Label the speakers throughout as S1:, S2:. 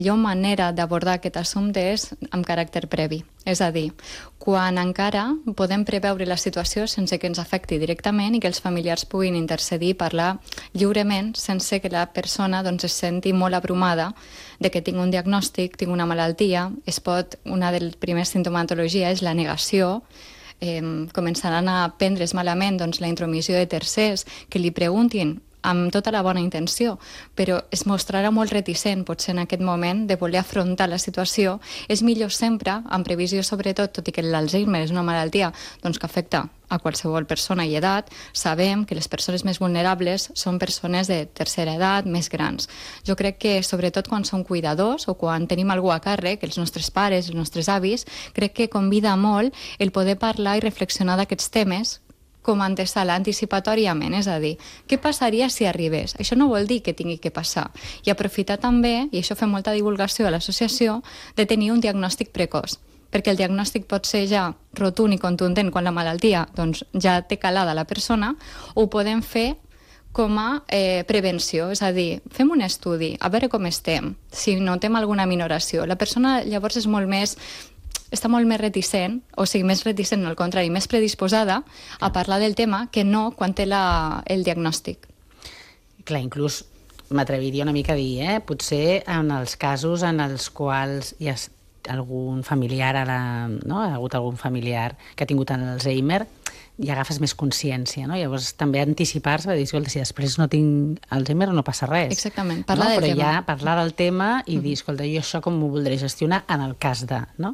S1: millor manera d'abordar aquest assumpte és amb caràcter previ. És a dir, quan encara podem preveure la situació sense que ens afecti directament i que els familiars puguin intercedir i parlar lliurement sense que la persona es senti molt abrumada de que tinc un diagnòstic, tinc una malaltia. Una de les primeres sintomatologies és la negació, començaran a prendre's malament la intromissió de tercers que li preguntin amb tota la bona intenció, però es mostrarà molt reticent, potser en aquest moment, de voler afrontar la situació. És millor sempre, en previsió sobretot, tot i que l'Alzheimer és una malaltia que afecta a qualsevol persona i edat, sabem que les persones més vulnerables són persones de tercera edat, més grans. Jo crec que, sobretot quan som cuidadors o quan tenim algú a càrrec, els nostres pares, els nostres avis, crec que convida molt el poder parlar i reflexionar d'aquests temes com a antesala, anticipatòriament, és a dir, què passaria si arribés? Això no vol dir que tingui que passar. I aprofitar també, i això fem molta divulgació a l'associació, de tenir un diagnòstic precoç, perquè el diagnòstic pot ser ja rotund i contundent quan la malaltia ja té calada la persona, o ho podem fer com a prevenció, és a dir, fem un estudi, a veure com estem, si notem alguna minoració. La persona llavors està molt més reticent, o sigui, més reticent, no al contrari, més predisposada a parlar del tema que no quan té el diagnòstic.
S2: Clar, inclús m'atreviria una mica a dir, potser en els casos en els quals hi ha algun familiar, no? Ha hagut algun familiar que ha tingut Alzheimer, i agafes més consciència, no? Llavors també anticipar-se, dir, escolta, si després no tinc Alzheimer no passa res.
S1: Exactament, parlar del tema.
S2: Però ja parlar del tema i dir, escolta, jo això com m'ho voldré gestionar en el cas de, no?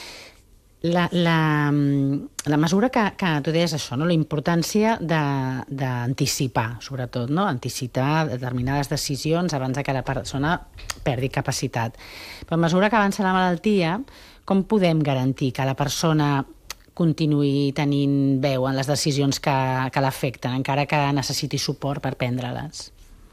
S2: La mesura que tu deies això, no? La importància d'anticipar, sobretot, no? Anticipar determinades decisions abans que la persona perdi capacitat. Però a mesura que avança la malaltia, com podem garantir que la persona continuï tenint veu en les decisions que l'afecten, encara que necessiti suport per prendre-les?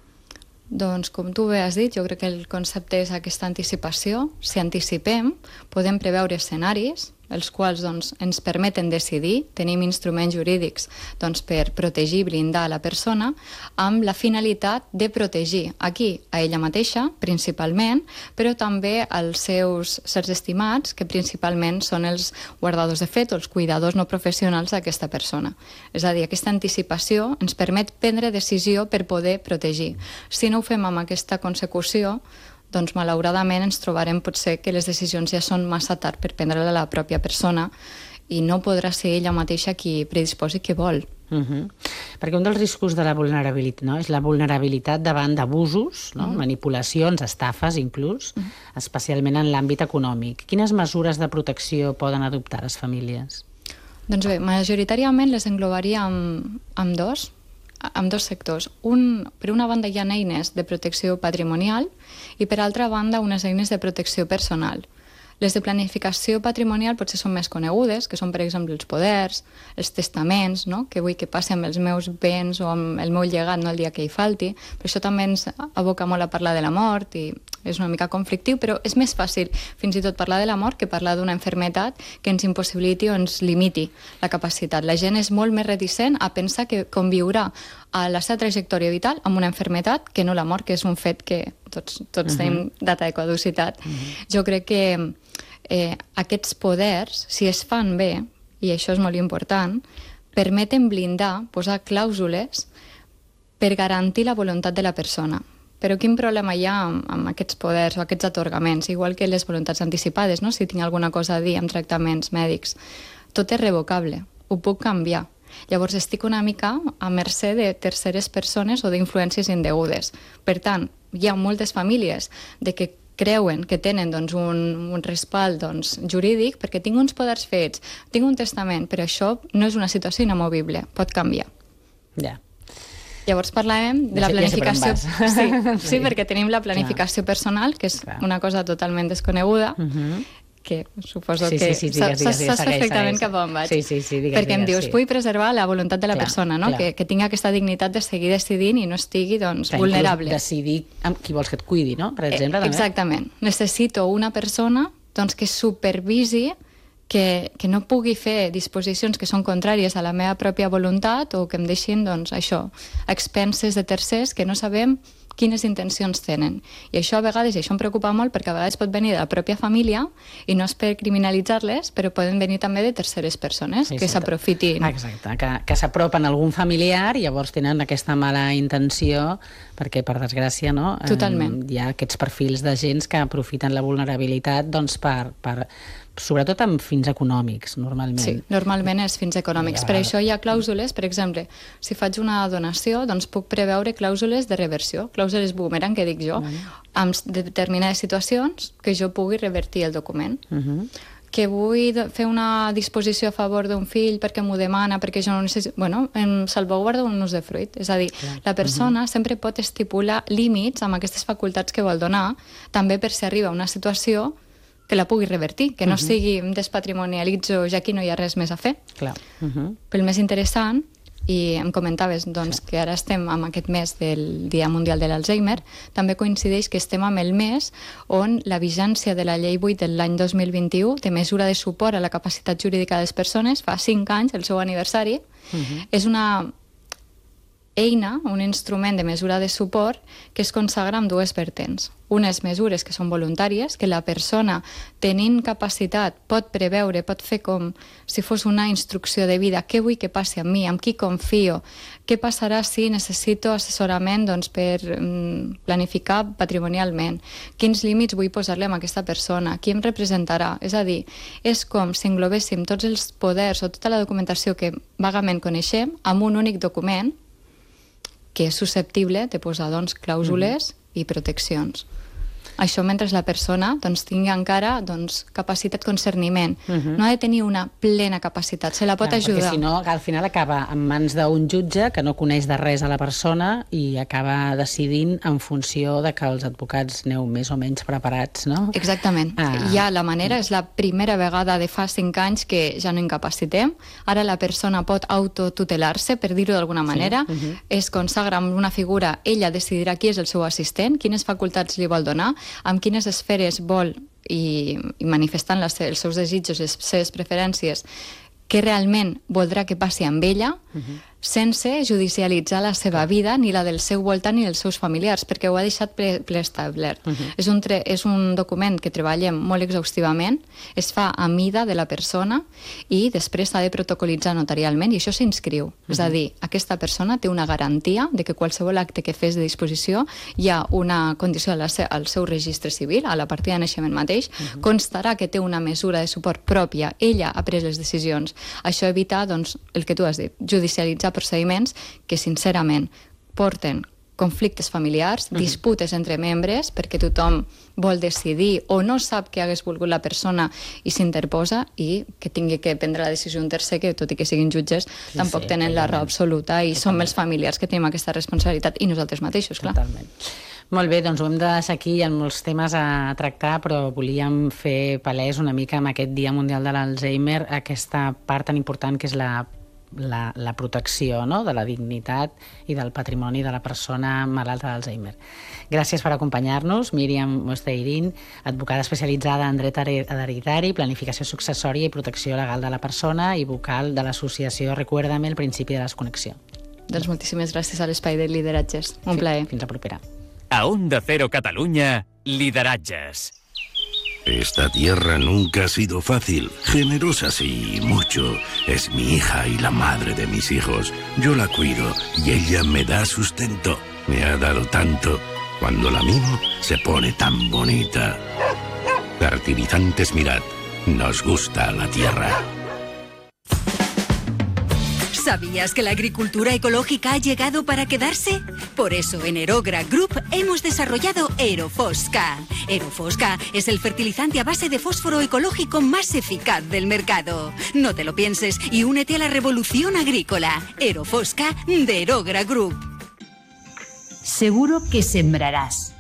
S1: Doncs, com tu bé has dit, jo crec que el concepte és aquesta anticipació. Si anticipem, podem preveure escenaris els quals ens permeten decidir. Tenim instruments jurídics per protegir i blindar la persona amb la finalitat de protegir aquí a ella mateixa, principalment, però també als seus certs estimats, que principalment són els guardadors de fet o els cuidadors no professionals d'aquesta persona. És a dir, aquesta anticipació ens permet prendre decisió per poder protegir. Si no ho fem amb aquesta consecució, doncs malauradament ens trobarem potser que les decisions ja són massa tard per prendre-la la pròpia persona i no podrà ser ella mateixa qui predisposi què vol.
S2: Perquè un dels riscos de la vulnerabilitat, no? És la vulnerabilitat davant d'abusos, no? Manipulacions, estafes inclús, especialment en l'àmbit econòmic. Quines mesures de protecció poden adoptar les famílies?
S1: Doncs bé, majoritàriament les englobaria amb dos sectors. Per una banda hi ha eines de protecció patrimonial i per altra banda unes eines de protecció personal. Les de planificació patrimonial potser són més conegudes, que són, per exemple, els poders, els testaments, no? Que vull que passi amb els meus béns o amb el meu llegat, no el dia que hi falti. Però això també ens aboca molt a parlar de la mort i és una mica conflictiu, però és més fàcil fins i tot parlar de la mort que parlar d'una malaltia que ens impossibiliti o ens limiti la capacitat. La gent és molt més reticent a pensar que conviurà a la seva trajectòria vital amb una malaltia que no la mort, que és un fet que tots tenim data de caducitat. Jo crec que aquests poders, si es fan bé, i això és molt important, permeten blindar, posar clàusules per garantir la voluntat de la persona. Però quin problema hi ha amb aquests poders o aquests atorgaments? Igual que les voluntats anticipades, no? Si tinc alguna cosa a dir amb tractaments mèdics. Tot és revocable, ho puc canviar. Llavors estic una mica a mercè de terceres persones o d'influències indegudes. Per tant, hi ha moltes famílies que creuen que tenen un respald jurídic perquè tinc uns poders fets, tinc un testament, però això no és una situació inamovible, pot canviar.
S2: Ja.
S1: Llavors parlàvem de la planificació. Sí, perquè tenim la planificació personal, que és una cosa totalment desconeguda, que suposo que saps perfectament cap on vaig. Perquè em dius, vull preservar la voluntat de la persona, que tingui aquesta dignitat de seguir decidint i no estigui vulnerable.
S2: Decidir amb qui vols que et cuidi, no? Per exemple, també.
S1: Exactament. Necessito una persona que supervisi, que no pugui fer disposicions que són contràries a la meva pròpia voluntat o que em deixin, a expenses de tercers que no sabem quines intencions tenen. I això a vegades, i això em preocupa molt, perquè a vegades pot venir de la pròpia família, i no és per criminalitzar-les, però poden venir també de terceres persones que s'aprofitin.
S2: Exacte, que s'apropen a algun familiar i llavors tenen aquesta mala intenció, perquè, per desgràcia, no?
S1: Totalment.
S2: Hi ha aquests perfils de gens que aprofiten la vulnerabilitat doncs, sobretot amb fins econòmics, normalment.
S1: Sí, normalment és fins econòmics. Per això hi ha clàusules, per exemple, si faig una donació, doncs puc preveure clàusules de reversió, clàusules boomerang, que dic jo, amb determinades situacions que jo pugui revertir el document. Que vull fer una disposició a favor d'un fill perquè m'ho demana, perquè jo no necessito... Bueno, em salvaguardo un usdefruit. És a dir, la persona sempre pot estipular límits amb aquestes facultats que vol donar, també per si arriba a una situació que la pugui revertir, que no sigui despatrimonialitzo, ja aquí no hi ha res més a fer.
S2: Clar.
S1: Però el més interessant, i em comentaves doncs, que ara estem amb aquest mes del Dia Mundial de l'Alzheimer, també coincideix que estem amb el mes on la vigència de la Llei 8 de l'any 2021, de mesura de suport a la capacitat jurídica de les persones, fa 5 anys, el seu aniversari, és una eina, un instrument de mesura de suport que es consagra amb dues vertents. Unes mesures que són voluntàries, que la persona, tenint capacitat, pot preveure, pot fer com si fos una instrucció de vida, què vull que passi amb mi, amb qui confio, què passarà si necessito assessorament doncs, per planificar patrimonialment, quins límits vull posar-li a aquesta persona, qui em representarà. És a dir, és com si englobéssim tots els poders o tota la documentació que vagament coneixem en un únic document que és susceptible de posar doncs, clàusules i proteccions. Això mentre la persona doncs, tingui encara doncs, capacitat concerniment. No ha de tenir una plena capacitat, se la pot ajudar.
S2: Perquè si no, al final acaba en mans d'un jutge que no coneix de res a la persona i acaba decidint en funció de que els advocats aneu més o menys preparats, no?
S1: Exactament. Ja la manera és la primera vegada de fa 5 anys que ja no incapacitem. Ara la persona pot autotutelar-se, per dir-ho d'alguna manera. Es consagra amb una figura, ella decidirà qui és el seu assistent, quines facultats li vol donar, amb quines esferes vol i manifestant els seus desitjos, les seves preferències, què realment voldrà que passi amb ella, sense judicialitzar la seva vida, ni la del seu voltant ni dels seus familiars, perquè ho ha deixat preestablert. És un document que treballem molt exhaustivament, es fa a mida de la persona i després s'ha de protocolitzar notarialment i això s'inscriu. És a dir, aquesta persona té una garantia de que qualsevol acte que fes de disposició hi ha una condició al seu registre civil, a la partida de naixement mateix, constarà que té una mesura de suport pròpia, ella ha pres les decisions. Això evita doncs, el que tu has dit, judicialitzar procediments que sincerament porten conflictes familiars, disputes entre membres perquè tothom vol decidir o no sap què hagués volgut la persona i s'interposa i que tingui que prendre la decisió un tercer que, tot i que siguin jutges, tampoc tenen la raó absoluta i som els familiars que tenim aquesta responsabilitat i nosaltres mateixos, clar.
S2: Totalment. Molt bé, doncs ho hem de deixar aquí, hi ha molts temes a tractar, però volíem fer palès una mica amb aquest Dia Mundial de l'Alzheimer aquesta part tan important que és la protecció, no?, de la dignitat i del patrimoni de la persona malalta d'Alzheimer. Gràcies per acompanyar-nos, Míriam Mosteirín, advocada especialitzada en dret hereditari, planificació successòria i protecció legal de la persona i vocal de l'associació Recuérdame, el principi de la desconnexió.
S1: Doncs moltíssimes gràcies a l'Espai de Lideratges. Un plaer.
S2: Fins la propera.
S3: A Onda Cero Cataluña, Lideratges.
S4: Esta tierra nunca ha sido fácil, generosa sí, mucho. Es mi hija y la madre de mis hijos. Yo la cuido y ella me da sustento. Me ha dado tanto. Cuando la mimo, se pone tan bonita. Fertilizantes Mirad, nos gusta la tierra.
S5: ¿Sabías que la agricultura ecológica ha llegado para quedarse? Por eso en Aerogra Group hemos desarrollado Aerofosca. Aerofosca es el fertilizante a base de fósforo ecológico más eficaz del mercado. No te lo pienses y únete a la revolución agrícola. Aerofosca de Aerogra Group.
S6: Seguro que sembrarás,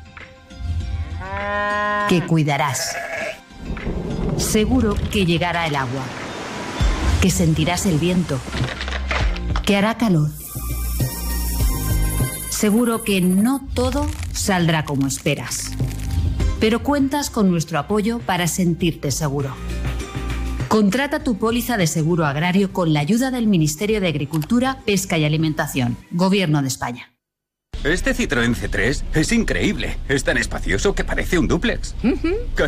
S6: que cuidarás. Seguro que llegará el agua, que sentirás el viento, que hará calor. Seguro que no todo saldrá como esperas, pero cuentas con nuestro apoyo para sentirte seguro. Contrata tu póliza de seguro agrario con la ayuda del Ministerio de Agricultura, Pesca y Alimentación, Gobierno de España.
S7: Este Citroën C3 es increíble. Es tan espacioso que parece un dúplex.